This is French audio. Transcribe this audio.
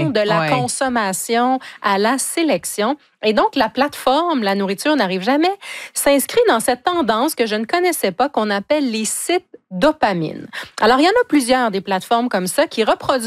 de la consommation à la sélection. Et donc, la plateforme, la nourriture n'arrive jamais, s'inscrit dans cette tendance que je ne connaissais pas, qu'on appelle les sites dopamine. Alors, il y en a plusieurs des plateformes comme ça qui reproduisent